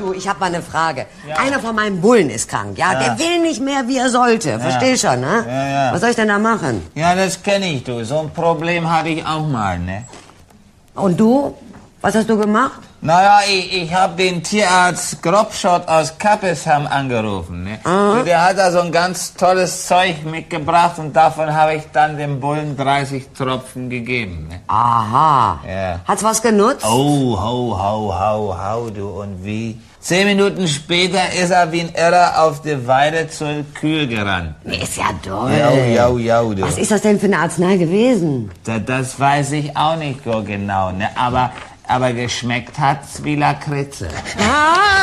Du, ich habe mal eine Frage. Ja. Einer von meinen Bullen ist krank, ja? Der will nicht mehr, wie er sollte. Verstehst schon, ne? Ja. Was soll ich denn da machen? Ja, das kenne ich, du. So ein Problem hatte ich auch mal, ne? Und du? Was hast du gemacht? Naja, ich habe den Tierarzt Grobschott aus Kappesham angerufen, ne? Der hat da so ein ganz tolles Zeug mitgebracht und davon habe ich dann dem Bullen 30 Tropfen gegeben, ne? Aha. Ja. Hat's was genutzt? Oh, hau, du, und wie? 10 Minuten später ist er wie ein Irrer auf die Weide zur Kühe gerannt. Ist ja toll. Jau, du. Was ist das denn für eine Arznei gewesen? Das weiß ich auch nicht so genau, ne? Aber geschmeckt hat's wie Lakritze. Ah!